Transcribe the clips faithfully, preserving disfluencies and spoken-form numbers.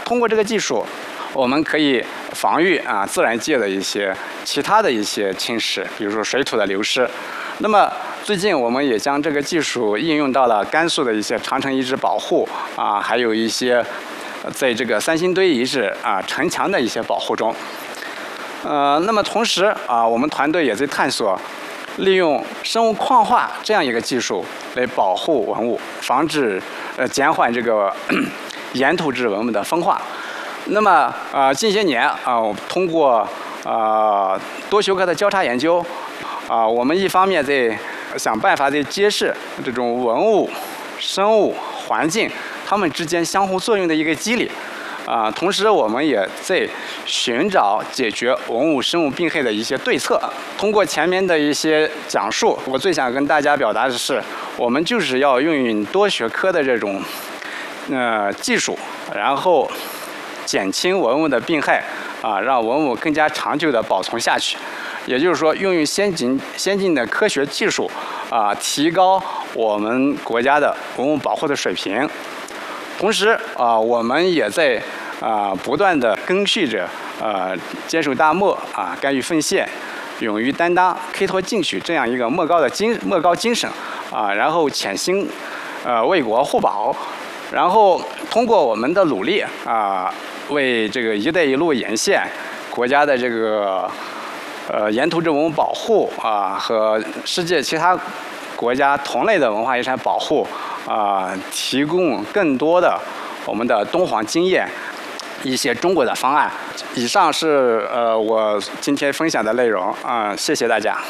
通过这个技术，我们可以防御啊自然界的一些其他的一些侵蚀，比如说水土的流失。那么最近我们也将这个技术应用到了甘肃的一些长城遗址保护啊，还有一些在这个三星堆遗址啊城墙的一些保护中。呃，那么同时啊，我们团队也在探索利用生物矿化这样一个技术来保护文物，防止呃减缓这个岩土质文物的风化。那么呃近些年啊，我通过啊多学科的交叉研究啊，我们一方面在想办法在揭示这种文物、生物、环境它们之间相互作用的一个机理。啊，同时我们也在寻找解决文物生物病害的一些对策。通过前面的一些讲述，我最想跟大家表达的是，我们就是要运用多学科的这种呃技术，然后减轻文物的病害，啊，让文物更加长久的保存下去。也就是说，运用先进先进的科学技术，啊，提高我们国家的文物保护的水平。同时啊，我们也在啊不断的赓续着呃坚守大漠啊，甘于奉献，勇于担当，开拓进取这样一个莫高的精莫高精神啊，然后潜心呃为国护保，然后通过我们的努力啊，为这个“一带一路”沿线国家的这个呃沿途质文物保护啊和世界其他国家同类的文化遗产保护。啊、呃，提供更多的我们的敦煌经验，一些中国的方案。以上是呃我今天分享的内容啊、呃，谢谢大家。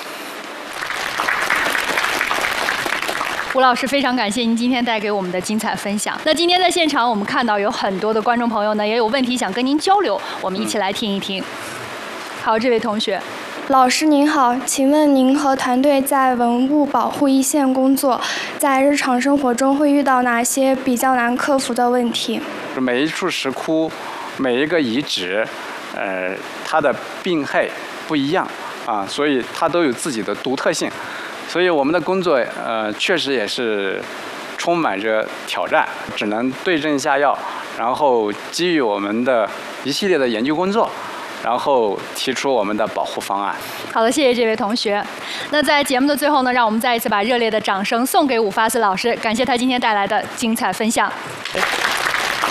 吴老师，非常感谢您今天带给我们的精彩分享。那今天在现场，我们看到有很多的观众朋友呢，也有问题想跟您交流，我们一起来听一听。嗯、好，这位同学。 老师您好，请问您和团队在文物保护一线工作，在日常生活中会遇到哪些比较难克服的问题？ 每一处石窟，每一个遗址，呃，它的病害不一样啊，所以它都有自己的独特性。所以我们的工作呃，确实也是充满着挑战，只能对症下药，然后基于我们的一系列的研究工作。然后提出我们的保护方案。 好的，谢谢这位同学。那在节目的最后呢，让我们再一次把热烈的掌声送给伍发斯老师，感谢他今天带来的精彩分享。